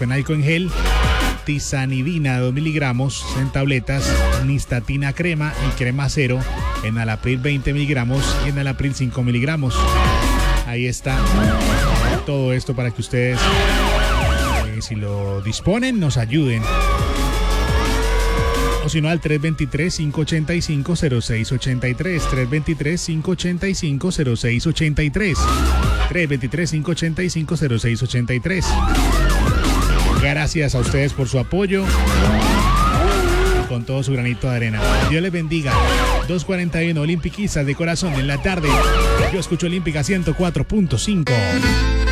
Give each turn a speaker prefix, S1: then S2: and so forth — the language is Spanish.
S1: diclofenaco en gel, tizanidina 2 miligramos en tabletas, nistatina crema y crema cero, enalapril 20 miligramos y enalapril 5 miligramos. Ahí está todo esto para que ustedes, si lo disponen, nos ayuden. O si no, al 323-585-0683. 323-585-0683. 323-585-0683. Gracias a ustedes por su apoyo, con todo su granito de arena. Dios les bendiga. 2:41, Olímpicas de corazón en la tarde. Yo escucho Olímpica 104.5.